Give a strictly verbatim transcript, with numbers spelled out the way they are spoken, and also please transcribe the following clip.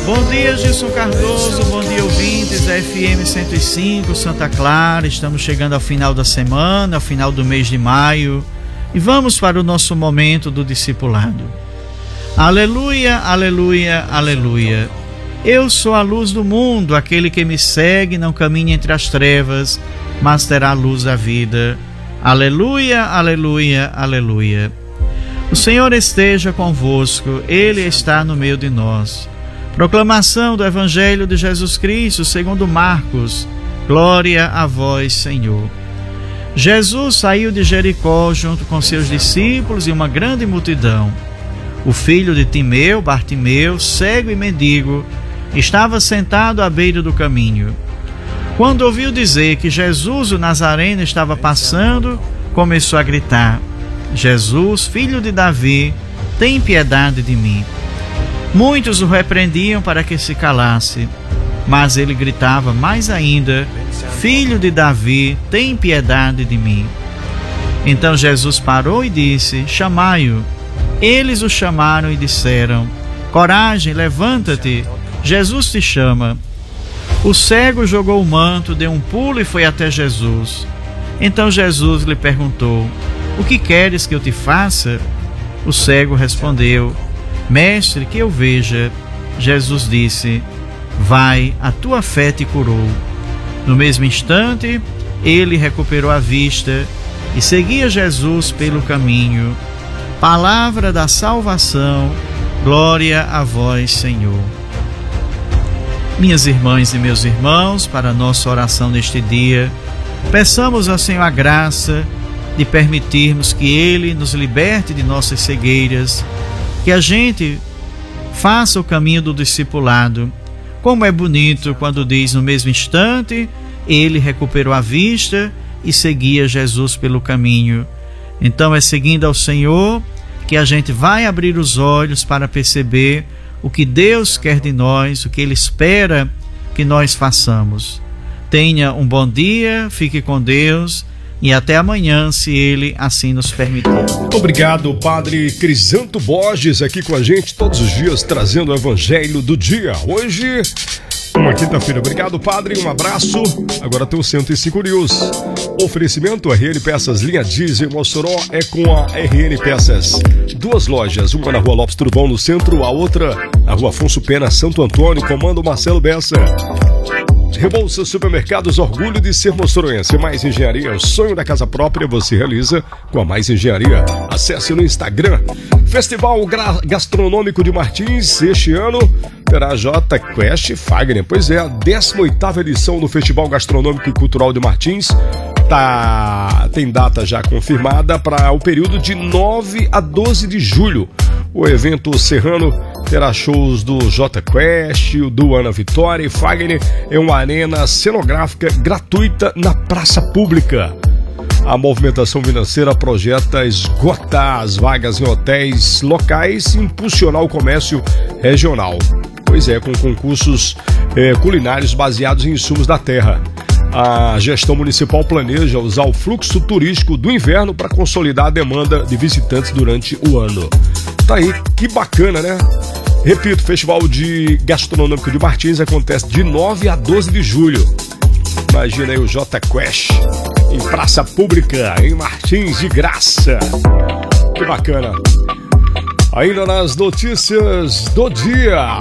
Bom dia, Gilson Cardoso, bom dia, ouvintes da F M cento e cinco, Santa Clara. Estamos chegando ao final da semana, ao final do mês de maio, e vamos para o nosso momento do discipulado. Aleluia, aleluia, aleluia. Eu sou a luz do mundo, aquele que me segue não caminha entre as trevas, mas terá a luz da vida. Aleluia, aleluia, aleluia. O Senhor esteja convosco, Ele está no meio de nós. Proclamação do Evangelho de Jesus Cristo segundo Marcos. Glória a vós, Senhor. Jesus saiu de Jericó junto com seus discípulos e uma grande multidão. O filho de Timeu, Bartimeu, cego e mendigo, estava sentado à beira do caminho. Quando ouviu dizer que Jesus, o Nazareno, estava passando, começou a gritar: Jesus, filho de Davi, tem piedade de mim. Muitos o repreendiam para que se calasse, mas ele gritava mais ainda: Filho de Davi, tem piedade de mim. Então Jesus parou e disse: Chamai-o. Eles o chamaram e disseram: Coragem, levanta-te, Jesus te chama. O cego jogou o manto, deu um pulo e foi até Jesus. Então Jesus lhe perguntou: O que queres que eu te faça? O cego respondeu: Mestre, que eu veja. Jesus disse: Vai, a tua fé te curou. No mesmo instante, ele recuperou a vista e seguia Jesus pelo caminho. Palavra da salvação, glória a vós, Senhor. Minhas irmãs e meus irmãos, para a nossa oração neste dia, peçamos ao Senhor a graça de permitirmos que Ele nos liberte de nossas cegueiras, que a gente faça o caminho do discipulado. Como é bonito quando diz: no mesmo instante, ele recuperou a vista e seguia Jesus pelo caminho. Então é seguindo ao Senhor que a gente vai abrir os olhos para perceber o que Deus quer de nós, o que Ele espera que nós façamos. Tenha um bom dia, fique com Deus e até amanhã, se Ele assim nos permitir. Muito obrigado, Padre Crisanto Borges, aqui com a gente todos os dias, trazendo o Evangelho do dia. Hoje, uma quinta-feira. Obrigado, Padre, um abraço. Agora tem o cento e cinco News. Oferecimento R N Peças, linha Diesel, Mossoró é com a R N Peças. Duas lojas, uma na Rua Lopes Turbão, no centro, a outra na Rua Afonso Pena, Santo Antônio, comando Marcelo Bessa. Rebouça Supermercados, orgulho de ser moçoroense. Mais Engenharia, o sonho da casa própria você realiza com a Mais Engenharia. Acesse no Instagram. Festival Gra- Gastronômico de Martins, este ano terá J Quest Fagner. Pois é, a décima oitava edição do Festival Gastronômico e Cultural de Martins. Tá, tem data já confirmada para o período de nove a doze de julho. O evento serrano terá shows do J Quest, do Ana Vitória e Fagner em uma arena cenográfica gratuita na praça pública. A movimentação financeira projeta esgotar as vagas em hotéis locais e impulsionar o comércio regional. Pois é, com concursos eh, culinários baseados em insumos da terra. A gestão municipal planeja usar o fluxo turístico do inverno para consolidar a demanda de visitantes durante o ano. Tá aí, que bacana, né? Repito, o Festival de Gastronômico de Martins acontece de nove a doze de julho. Imagina aí o J Quest em praça pública, em Martins, de graça. Que bacana. Ainda nas notícias do dia,